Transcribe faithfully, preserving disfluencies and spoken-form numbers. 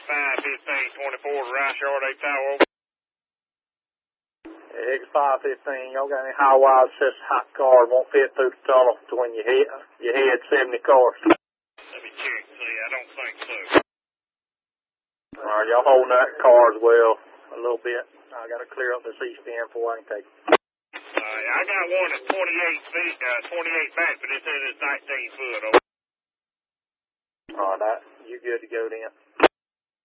five fifteen twenty-four to Rice Yard, eight Tower. X five fifteen, y'all got any high wire assist hot cars won't fit through the tunnel between your head, your head seventy cars? Let me check, see, I don't think so. Alright, y'all holding that car as well a little bit. I gotta clear up this east end before I can take it. Alright, I got one that's twenty-eight feet, uh, twenty-eight back, but it says it's nineteen foot. Alright, you good to go then?